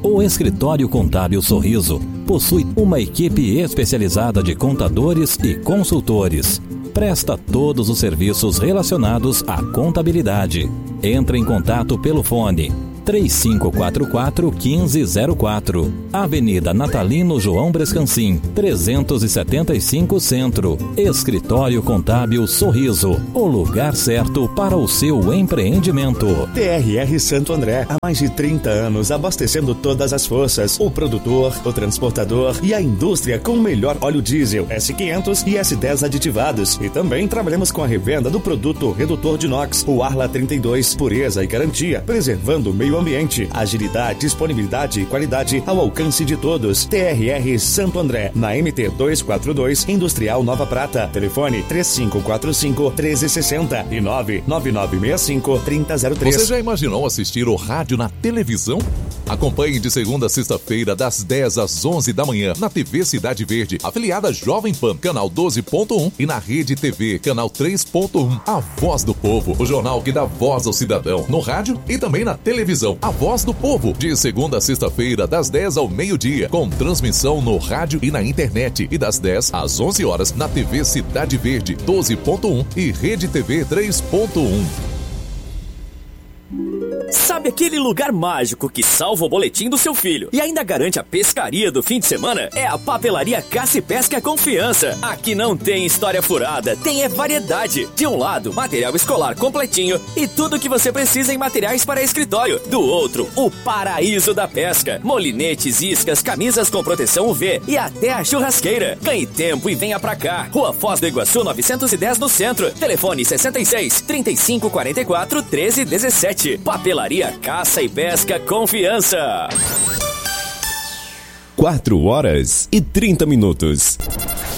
O Escritório Contábil Sorriso possui uma equipe especializada de contadores e consultores. Presta todos os serviços relacionados à contabilidade. Entre em contato pelo fone 3544-1504, Avenida Natalino João Brescancin, 375 Centro. Escritório Contábil Sorriso, o lugar certo para o seu empreendimento. TRR Santo André, há mais de 30 anos abastecendo todas as forças, o produtor, o transportador e a indústria com o melhor óleo diesel S500 e S10 aditivados. E também trabalhamos com a revenda do produto redutor de NOx, o Arla 32, pureza e garantia, preservando o meio ambiente, agilidade, disponibilidade e qualidade ao alcance de todos. TRR Santo André, na MT 242, Industrial Nova Prata. Telefone 3545-1360 e 99965-3003. Você já imaginou assistir o rádio na televisão? Acompanhe de segunda a sexta-feira, das 10 às 11 da manhã, na TV Cidade Verde, afiliada Jovem Pan, canal 12.1, e na Rede TV, canal 3.1. A Voz do Povo, o jornal que dá voz ao cidadão, no rádio e também na televisão. A Voz do Povo, de segunda a sexta-feira, das 10 ao meio-dia, com transmissão no rádio e na internet, e das 10 às 11 horas, na TV Cidade Verde, 12.1 e Rede TV 3.1. Sabe aquele lugar mágico que salva o boletim do seu filho e ainda garante a pescaria do fim de semana? É a Papelaria Caça e Pesca Confiança. Aqui não tem história furada, tem variedade. De um lado, material escolar completinho e tudo que você precisa em materiais para escritório. Do outro, o paraíso da pesca. Molinetes, iscas, camisas com proteção UV e até a churrasqueira. Ganhe tempo e venha pra cá. Rua Foz do Iguaçu 910 no centro. Telefone 66 3544 1317. Papelaria Caça e Pesca Confiança. 4 horas e 30 minutos.